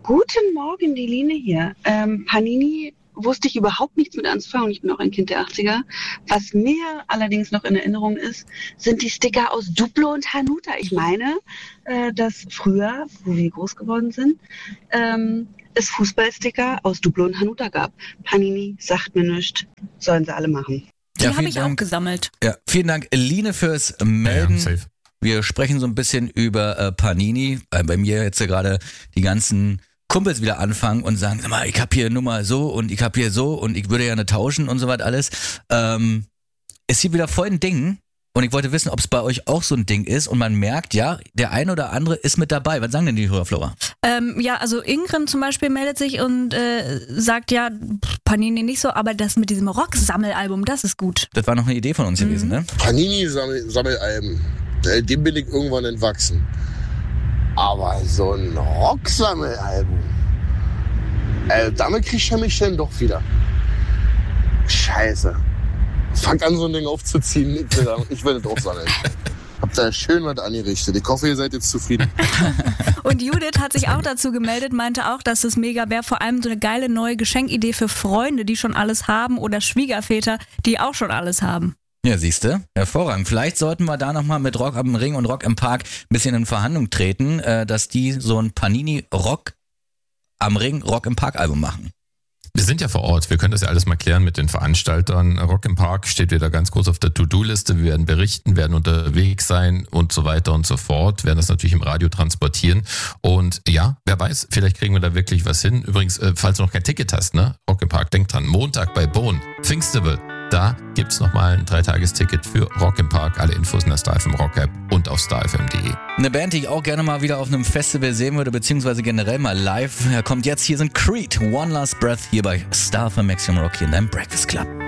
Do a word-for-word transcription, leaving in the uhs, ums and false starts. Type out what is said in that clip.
Guten Morgen, die Line hier. Ähm, Panini wusste ich überhaupt nichts mit anzufangen und ich bin auch ein Kind der achtziger. Was mir allerdings noch in Erinnerung ist, sind die Sticker aus Duplo und Hanuta. Ich meine, äh, dass früher, wo wir groß geworden sind, ähm, es Fußballsticker aus Duplo und Hanuta gab. Panini sagt mir nichts, sollen sie alle machen. Die Ja, habe ich Dank. auch gesammelt. Ja, vielen Dank, Line, fürs Melden. Ja, safe. Wir sprechen so ein bisschen über äh, Panini, weil bei mir jetzt ja gerade die ganzen Kumpels wieder anfangen und sagen, sag mal, ich hab hier Nummer so und ich hab hier so und ich würde ja eine tauschen und so was alles. Ähm, es gibt wieder voll ein Ding und ich wollte wissen, ob es bei euch auch so ein Ding ist und man merkt, ja, der ein oder andere ist mit dabei. Was sagen denn die Hörerflora? Ähm, ja, also Ingrid zum Beispiel meldet sich und äh, sagt ja, pff, Panini nicht so, aber das mit diesem Rock-Sammelalbum, das ist gut. Das war noch eine Idee von uns Mhm. gewesen, ne? Panini-Sammelalben, dem bin ich irgendwann entwachsen. Aber so ein Rock-Sammelalbum, äh, damit krieg ich mich dann doch wieder. Scheiße. Fangt an, so ein Ding aufzuziehen. Ich will, ich will das auch sammeln. Habt da schön was angerichtet. Ich hoffe, ihr seid jetzt zufrieden. Und Judith hat sich auch dazu gemeldet, meinte auch, dass es mega wäre, vor allem so eine geile neue Geschenkidee für Freunde, die schon alles haben oder Schwiegerväter, die auch schon alles haben. Ja, siehste, hervorragend. Vielleicht sollten wir da nochmal mit Rock am Ring und Rock im Park ein bisschen in Verhandlung treten, äh, dass die so ein Panini Rock am Ring, Rock im Park Album machen. Wir sind ja vor Ort, wir können das ja alles mal klären mit den Veranstaltern. Rock im Park steht wieder ganz groß auf der To-Do-Liste. Wir werden berichten, werden unterwegs sein und so weiter und so fort, werden das natürlich im Radio transportieren. Und ja, wer weiß, vielleicht kriegen wir da wirklich was hin. Übrigens, falls du noch kein Ticket hast, ne, Rock im Park, denk dran, Montag bei Bohn, Pfingstable. Da gibt's nochmal ein Dreitagesticket für Rock im Park. Alle Infos in der StarFM Rock App und auf starfm punkt de. Eine Band, die ich auch gerne mal wieder auf einem Festival sehen würde, beziehungsweise generell mal live. Er kommt jetzt, hier sind Creed, One Last Breath, hier bei StarFM Maximum Rock hier in deinem Breakfast Club.